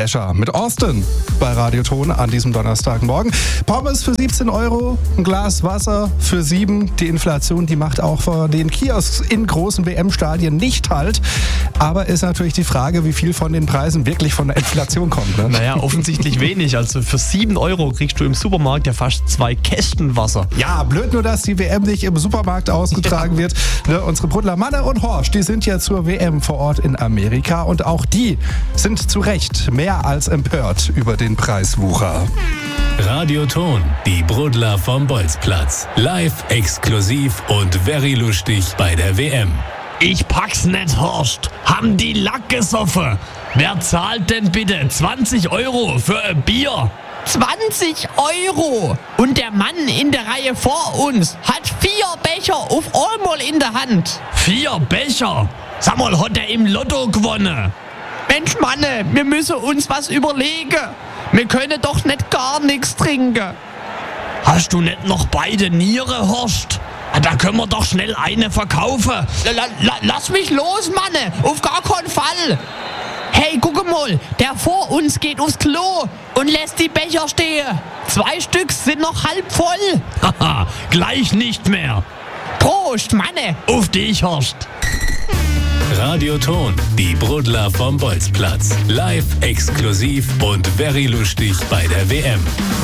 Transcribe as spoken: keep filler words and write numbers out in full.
Becher mit Austin bei Radioton an diesem Donnerstagmorgen. Pommes für siebzehn Euro, ein Glas Wasser für sieben. Die Inflation, die macht auch vor den Kiosks in großen W M-Stadien nicht halt. Aber ist natürlich die Frage, wie viel von den Preisen wirklich von der Inflation kommt. Ne? Naja, offensichtlich wenig. Also für sieben Euro kriegst du im Supermarkt ja fast zwei Kästen Wasser. Ja, blöd nur, dass die W M nicht im Supermarkt ausgetragen ja. wird. Ne, unsere Brudler Manne und Horsch, die sind ja zur W M vor Ort in Amerika. Und auch die sind zu Recht mehr als empört über den Preiswucher. Radioton, die Brudler vom Bolzplatz. Live, exklusiv und very lustig bei der W M. Ich pack's nicht, Horst. Haben die Lack gesoffen? Wer zahlt denn bitte zwanzig Euro für ein Bier? zwanzig Euro! Und der Mann in der Reihe vor uns hat vier Becher auf einmal in der Hand. Vier Becher? Sag mal, hat er im Lotto gewonnen? Mensch, Manne, wir müssen uns was überlegen. Wir können doch nicht gar nichts trinken. Hast du nicht noch beide Niere, Horst? Da können wir doch schnell eine verkaufen. La, la, lass mich los, Manne. Auf gar keinen Fall. Hey, guck mal. Der vor uns geht aufs Klo und lässt die Becher stehen. Zwei Stück sind noch halb voll. Haha, gleich nicht mehr. Prost, Manne. Auf dich, Horst. Radioton, die Brudler vom Bolzplatz. Live, exklusiv und very lustig bei der W M.